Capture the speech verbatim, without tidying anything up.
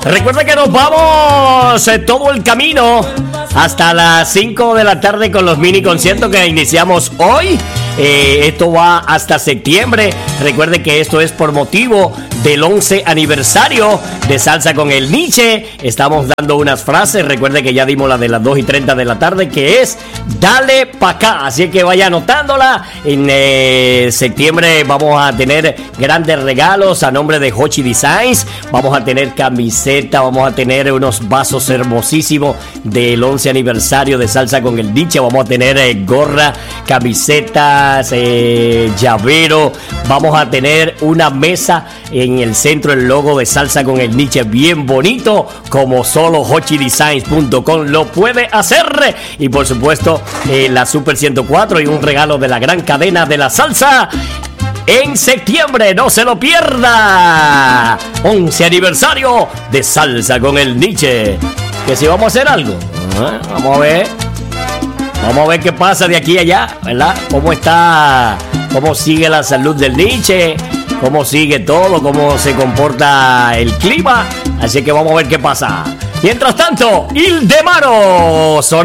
Recuerda que nos vamos eh, todo el camino hasta las cinco de la tarde con los mini conciertos que iniciamos hoy. Eh, esto va hasta septiembre. Recuerde que esto es por motivo del once aniversario de Salsa con el Niche. Estamos dando unas frases. Recuerde que ya dimos la de las dos y treinta de la tarde, que es dale pa' acá. Así que vaya anotándola. En eh, septiembre vamos a tener grandes regalos a nombre de Hochi Designs. Vamos a tener camiseta, vamos a tener unos vasos hermosísimos del once aniversario de Salsa con el Niche. Vamos a tener eh, gorra, camisetas, eh, llavero. Vamos a tener una mesa en el centro, el logo de Salsa con el Niche bien bonito, como solo hochi designs punto com lo puede hacer. Y por supuesto eh, la Super ciento cuatro y un regalo de la gran cadena de la salsa en septiembre. No se lo pierda. once aniversario de Salsa con el Niche. Que si vamos a hacer algo, ¿eh? Vamos a ver. Vamos a ver qué pasa de aquí a allá, ¿verdad? ¿Cómo está? ¿Cómo sigue la salud del Niche? ¿Cómo sigue todo? ¿Cómo se comporta el clima? Así que vamos a ver qué pasa. Mientras tanto, Ildemaro.